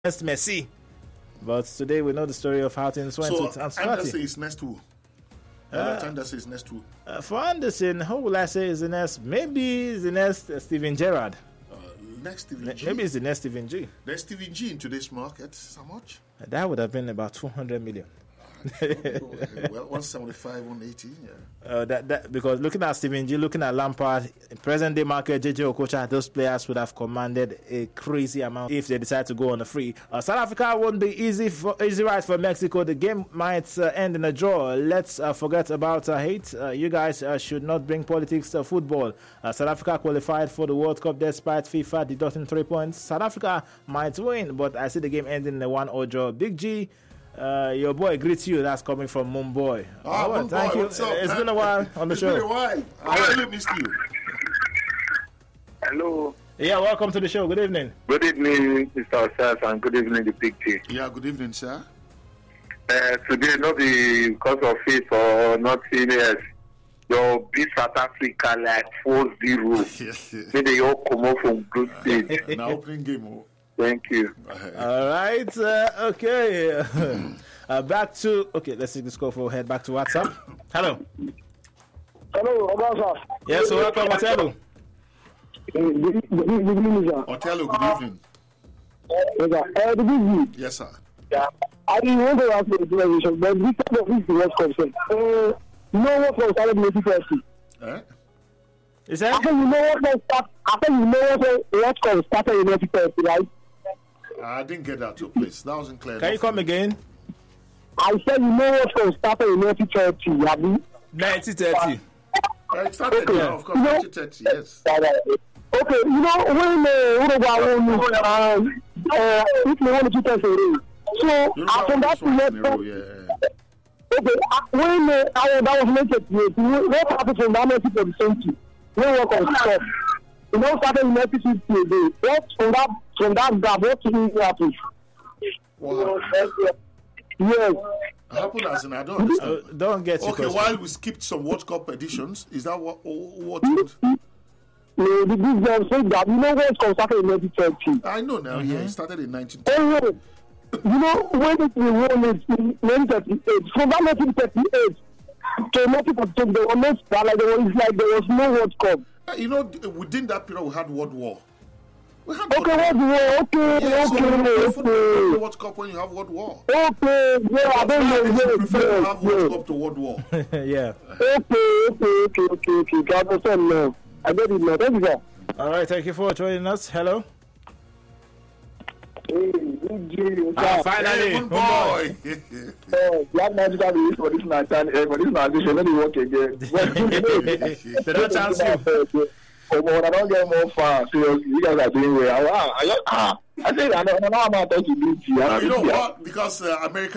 against Messi. But today we know the story of how things went with Ancelotti. Anderson is next to Anderson is next to for Anderson, who will I say is the next? Maybe the next Steven Gerrard. Next Steven G. Maybe it's the next Steven G. There's Steven G in today's market. How much? That would have been about 200 million. Well, 175, 180. Yeah. That because looking at Steven G, looking at Lampard, present day market, JJ Okocha, those players would have commanded a crazy amount if they decide to go on a free. South Africa won't be easy right for Mexico. The game might end in a draw. Let's forget about hate. You guys should not bring politics to football. South Africa qualified for the World Cup despite FIFA deducting 3 points. South Africa might win, but I see the game ending in a 1-0 draw. Big G. Your boy greets you. That's coming from Mumbai. Mumbai, thank you. what's up, it's man? been a while on the show. It's been a while. I really missed you. Hello. Yeah, welcome to the show. Good evening. Good evening, Mr. Osas, and good evening, the Big T. Yeah, good evening, sir. Today, not because of it or not serious. You beat South Africa like 4-0. Maybe you all come out from group stage. Now opening game. Thank you. All right. Okay. Back to... Okay, let's take this call for head back to WhatsApp. Hello. Hello, Obasa. Yes, so welcome, Othello. Good evening, sir. Othello, good evening. The big Yes, sir. Yeah. I didn't want to ask the explanation, but this kind of is the World Cup. You know what was started in 2020? Is that? After you know what World Cup started in 2020, right? I didn't get that to place. That wasn't clear. Can you come again? I said you know what Cup started in 2030, have you? 1930. It started, Okay. of course, 1930, yes. Okay, you know when Uruguay won Italy won the 2008. So from that period, okay, when that was 1938, what happened from that 1940? When World Cup stopped? You know, started in 1950 again. What from that gap, what really happened? What happened? Yes. Happened as in I don't understand. Don't get your Okay, question. while we skipped some World Cup editions, is that what? The big girl said that you know World Cup started in 1930. I know now. Yeah, it started in 1930. You know when it won it in 1938. From that 1938 to 1942, there was no World Cup. You know, within that period, we had World War. We had Okay, World War. Yeah, so you prefer Okay. World Cup when you have World War. Okay, yeah, I don't know. You prefer to have World Yeah. Cup to World War. Yeah. Okay. I understand now. I get it now. Thank you, sir. All right. Thank you for joining us. Hello. Finally. Hey, good boy. Black Magic have used for this nation. Let me work again. They don't chance you. When I don't get more far, seriously, you guys are doing well. I think I know how to do it. You know what? Because America